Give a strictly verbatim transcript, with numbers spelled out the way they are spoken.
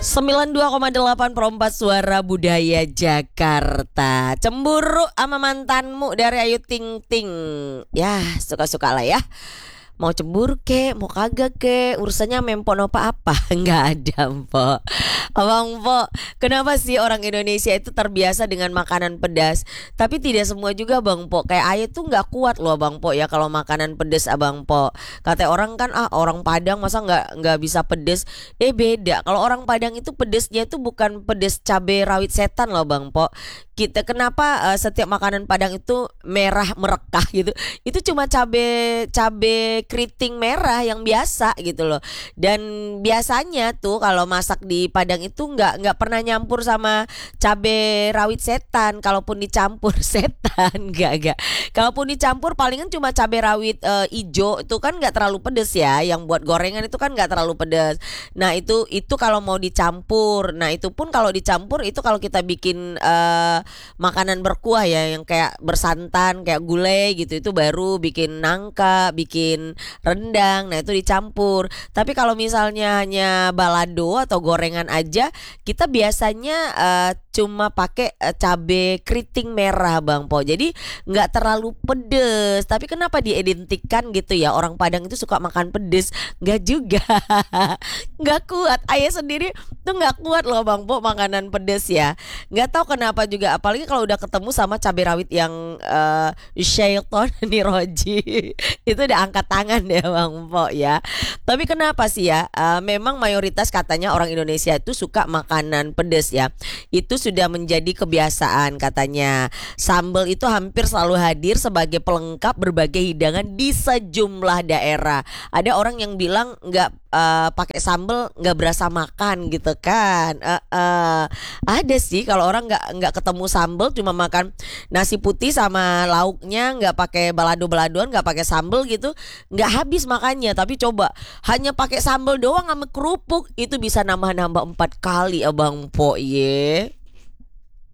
sembilan puluh dua koma delapan Perempat Suara Budaya Jakarta. Cemburu sama mantanmu dari Ayu Ting Ting. Ya suka-suka lah ya. Mau cemburu ke, mau kagak ke, urusannya mempon apa-apa. Nggak ada Mpok. Abang Mpok, kenapa sih orang Indonesia itu terbiasa dengan makanan pedas? Tapi tidak semua juga Bang Mpok. Kayak Ayu tuh nggak kuat loh Bang Mpok ya kalau makanan pedas Abang Mpok. Kata orang kan ah orang Padang masa nggak nggak bisa pedas. Eh beda, kalau orang Padang itu pedesnya itu bukan pedes cabai rawit setan loh Bang Mpok. Kita kenapa uh, setiap makanan Padang itu merah merekah gitu? Itu cuma cabe cabe keriting merah yang biasa gitu loh. Dan biasanya tuh kalau masak di Padang itu nggak nggak pernah nyampur sama cabe rawit setan. Kalaupun dicampur setan nggak nggak. Kalaupun dicampur palingan cuma cabe rawit uh, ijo itu kan nggak terlalu pedes ya. Yang buat gorengan itu kan nggak terlalu pedes. Nah itu itu kalau mau dicampur. Nah itu pun kalau dicampur itu kalau kita bikin uh, makanan berkuah ya yang kayak bersantan kayak gulai gitu itu baru bikin nangka, bikin rendang. Nah itu dicampur. Tapi kalau misalnya hanya balado atau gorengan aja kita biasanya uh, cuma pakai uh, cabe keriting merah Bang Po. Jadi nggak terlalu pedes. Tapi kenapa diidentikan gitu ya orang Padang itu suka makan pedes? Nggak juga. Nggak kuat. Ayah sendiri tuh nggak kuat loh Bang Po makanan pedes ya. Nggak tahu kenapa juga. Apalagi kalau udah ketemu sama cabai rawit yang uh, Shayton nih Roji. Itu udah angkat tangan ya Bang Po ya. Tapi kenapa sih ya uh, memang mayoritas katanya orang Indonesia itu suka makanan pedas ya. Itu sudah menjadi kebiasaan katanya. Sambal itu hampir selalu hadir sebagai pelengkap berbagai hidangan di sejumlah daerah. Ada orang yang bilang nggak uh, pakai sambal nggak berasa makan gitu kan. Uh, uh, ada sih kalau orang nggak nggak ketemu sambal cuma makan nasi putih sama lauknya nggak pakai balado-baladoan nggak pakai sambal gitu nggak habis makannya. Tapi coba hanya pakai sambal doang sama kerupuk itu bisa nambah-nambah empat kali Abang Po ye.